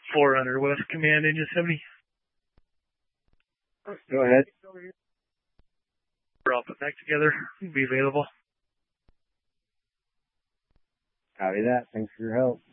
400 West Command, Engine 70. Go ahead. We're all put back together. Be available. Copy that. Thanks for your help.